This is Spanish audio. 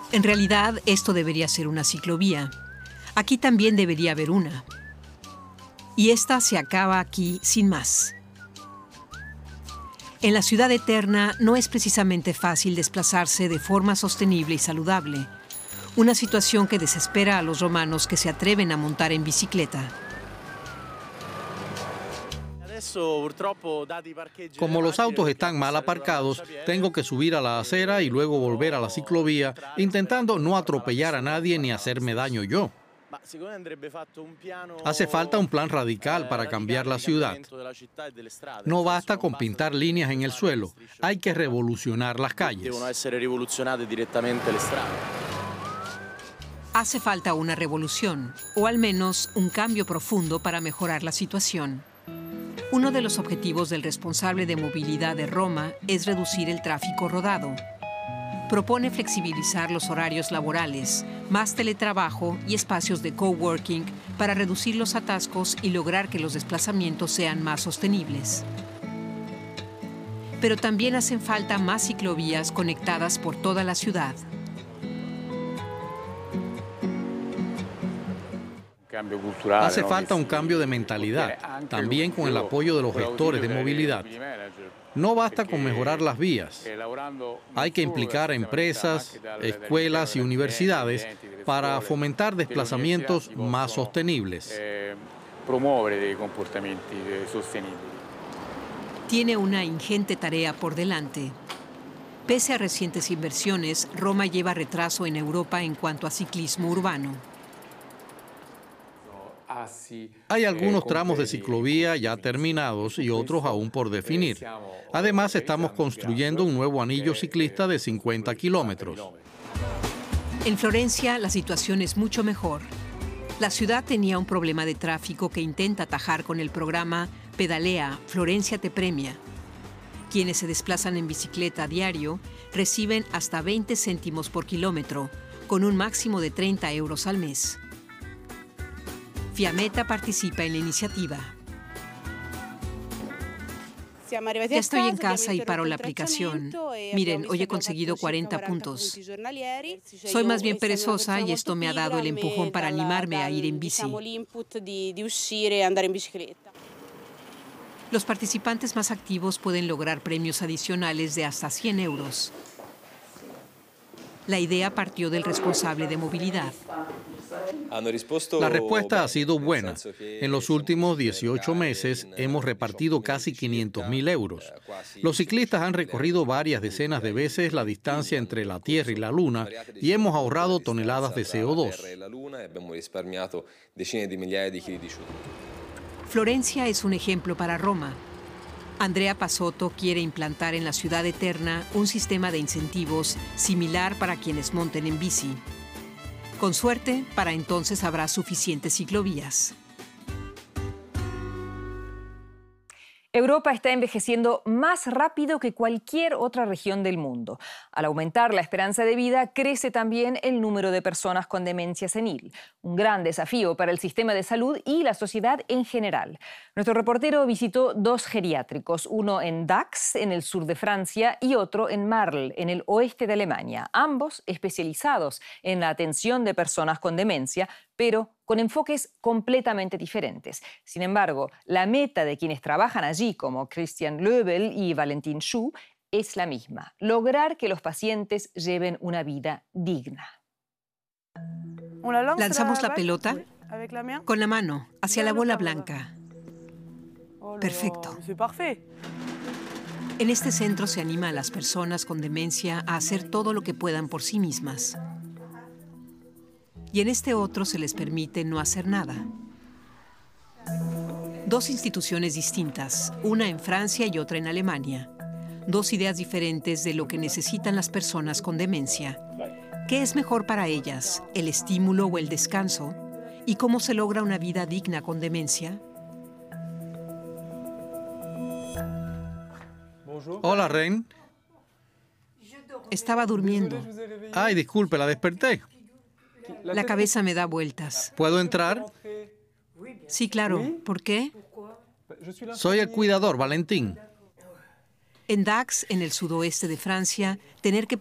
En realidad, esto debería ser una ciclovía. Aquí también debería haber una. Y esta se acaba aquí sin más. En la ciudad eterna no es precisamente fácil desplazarse de forma sostenible y saludable. Una situación que desespera a los romanos que se atreven a montar en bicicleta. Como los autos están mal aparcados, tengo que subir a la acera y luego volver a la ciclovía, intentando no atropellar a nadie ni hacerme daño yo. Hace falta un plan radical para cambiar la ciudad. No basta con pintar líneas en el suelo, hay que revolucionar las calles. Hace falta una revolución, o al menos un cambio profundo para mejorar la situación. Uno de los objetivos del responsable de movilidad de Roma es reducir el tráfico rodado. Propone flexibilizar los horarios laborales, más teletrabajo y espacios de coworking para reducir los atascos y lograr que los desplazamientos sean más sostenibles. Pero también hacen falta más ciclovías conectadas por toda la ciudad. Hace falta un cambio de mentalidad, también con el apoyo de los gestores de movilidad. No basta con mejorar las vías. Hay que implicar a empresas, escuelas y universidades para fomentar desplazamientos más sostenibles. Tiene una ingente tarea por delante. Pese a recientes inversiones, Roma lleva retraso en Europa en cuanto a ciclismo urbano. Hay algunos tramos de ciclovía ya terminados y otros aún por definir. Además, estamos construyendo un nuevo anillo ciclista de 50 kilómetros. En Florencia, la situación es mucho mejor. La ciudad tenía un problema de tráfico que intenta atajar con el programa Pedalea, Florencia te premia. Quienes se desplazan en bicicleta a diario reciben hasta 20 céntimos por kilómetro, con un máximo de 30 euros al mes. Fiametta participa en la iniciativa. Ya estoy en casa y paro la aplicación. Miren, hoy he conseguido 40 puntos. Soy más bien perezosa y esto me ha dado el empujón para animarme a ir en bici. Los participantes más activos pueden lograr premios adicionales de hasta 100 euros. La idea partió del responsable de movilidad. La respuesta ha sido buena. En los últimos 18 meses hemos repartido casi 500.000 euros. Los ciclistas han recorrido varias decenas de veces la distancia entre la Tierra y la Luna y hemos ahorrado toneladas de CO2. Florencia es un ejemplo para Roma. Andrea Pasotto quiere implantar en la ciudad eterna un sistema de incentivos similar para quienes monten en bici. Con suerte, para entonces habrá suficientes ciclovías. Europa está envejeciendo más rápido que cualquier otra región del mundo. Al aumentar la esperanza de vida, crece también el número de personas con demencia senil. Un gran desafío para el sistema de salud y la sociedad en general. Nuestro reportero visitó 2 geriátricos, uno en Dax, en el sur de Francia, y otro en Marl, en el oeste de Alemania, ambos especializados en la atención de personas con demencia, pero con enfoques completamente diferentes. Sin embargo, la meta de quienes trabajan allí, como Christian Löbel y Valentin Schuh, es la misma: lograr que los pacientes lleven una vida digna. ¿Lanzamos la pelota? Con la mano, hacia la bola blanca. Perfecto. En este centro se anima a las personas con demencia a hacer todo lo que puedan por sí mismas. Y en este otro se les permite no hacer nada. 2 instituciones distintas, una en Francia y otra en Alemania. 2 ideas diferentes de lo que necesitan las personas con demencia. ¿Qué es mejor para ellas, el estímulo o el descanso? ¿Y cómo se logra una vida digna con demencia? Hola, Ren. Estaba durmiendo. Ay, disculpe, la desperté. La cabeza me da vueltas. ¿Puedo entrar? Sí, claro. ¿Por qué? Soy el cuidador, Valentín. En Dax, en el sudoeste de Francia, tener que